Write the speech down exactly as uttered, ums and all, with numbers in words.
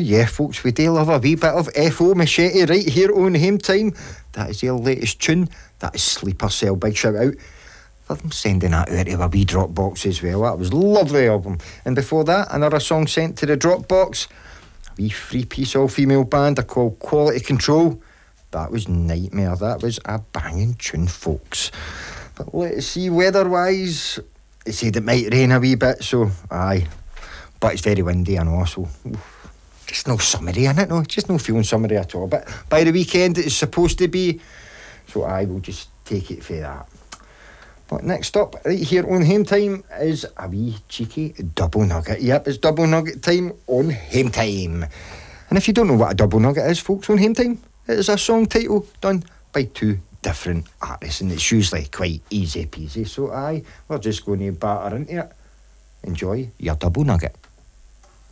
yeah, folks, we do love a wee bit of F O Machete right here on Home Time. That is their latest tune. That is Sleeper Cell. Big shout out for them sending that out to a wee Dropbox as well. That was lovely of them. And before that, another song sent to the Dropbox. A wee three-piece all-female band are called Quality Control. That was Nightmare. That was a banging tune, folks. But let's see, weather-wise, they said it might rain a wee bit, so aye. But it's very windy, I know, so oof, just no summery in it, no, just no feeling summery at all. But by the weekend, it's supposed to be, so I will just take it for that. But next up, right here on Home Time, is a wee cheeky double nugget. Yep, it's double nugget time on Home Time. And if you don't know what a double nugget is, folks, on Home Time, it is a song title done by two different artists, and it's usually quite easy peasy. So aye, we're just going to batter into it. Enjoy your double nugget.